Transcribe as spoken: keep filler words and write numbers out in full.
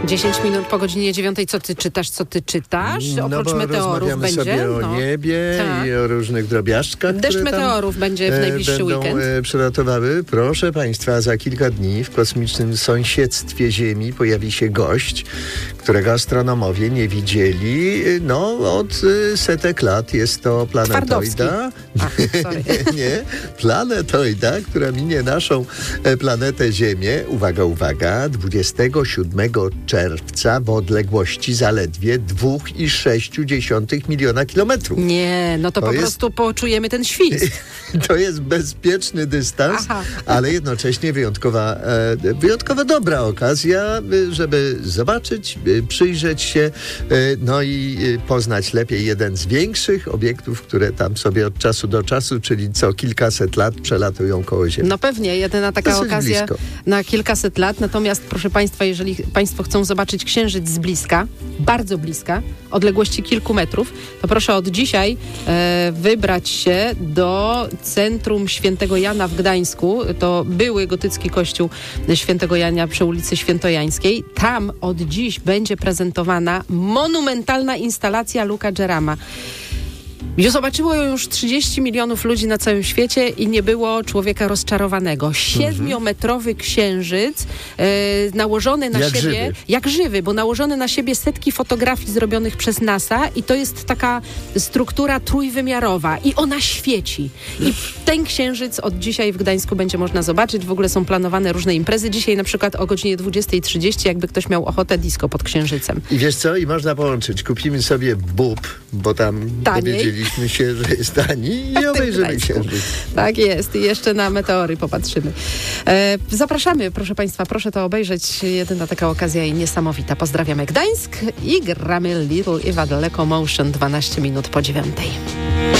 dziesięć minut po godzinie dziewiątej. Co ty czytasz, co ty czytasz? Oprócz no bo meteorów będzie. sobie o no. niebie tak. i o różnych drobiażkach, Deszcz które meteorów tam, będzie w najbliższy e, będą, weekend. E, przelatowały. Proszę Państwa, za kilka dni w kosmicznym sąsiedztwie Ziemi pojawi się gość, którego astronomowie nie widzieli no, od e, setek lat. Jest to planetoida. Ach, sorry. nie, planetoida, która minie naszą e, planetę Ziemię. Uwaga, uwaga, dwudziestego siódmego czerwca w odległości zaledwie dwa i sześć dziesiątych miliona kilometrów. Nie, no to, To po jest- prostu poczujemy ten świst. To jest bezpieczny dystans, Aha. ale jednocześnie wyjątkowa, e, wyjątkowo dobra okazja, y, żeby zobaczyć, y, przyjrzeć się, y, no i y, poznać lepiej jeden z większych obiektów, które tam sobie od czasu do czasu, czyli co kilkaset lat przelatują koło Ziemi. No pewnie, jedyna taka Dosyć okazja blisko. na kilkaset lat. Natomiast proszę Państwa, jeżeli Państwo chcą zobaczyć księżyc z bliska, bardzo bliska, odległości kilku metrów, to proszę od dzisiaj e, wybrać się do centrum Świętego Jana w Gdańsku. To były gotycki kościół Świętego Jana przy ulicy Świętojańskiej. Tam od dziś będzie prezentowana monumentalna instalacja Luca Gerama. Zobaczyło ją już trzydzieści milionów ludzi na całym świecie i nie było człowieka rozczarowanego. Siedmiometrowy księżyc e, nałożony na Jak siebie, żywy. jak żywy, bo nałożony na siebie setki fotografii zrobionych przez NASA i to jest taka struktura trójwymiarowa i ona świeci. I ten księżyc od dzisiaj w Gdańsku będzie można zobaczyć. W ogóle są planowane różne imprezy. Dzisiaj na przykład o godzinie dwudziestej trzydzieści, jakby ktoś miał ochotę, disco pod księżycem. I wiesz co? I można połączyć. Kupimy sobie bób, bo tam Taniej. dowiedzieliśmy się, że jest tani i obejrzymy Gdańsku. księżyc. Tak jest. I jeszcze na meteory popatrzymy. E, zapraszamy, proszę Państwa, proszę to obejrzeć. Jedyna taka okazja i niesamowita. Pozdrawiamy Gdańsk i gramy Little Eva The Locomotion dwanaście minut po dziewiątej.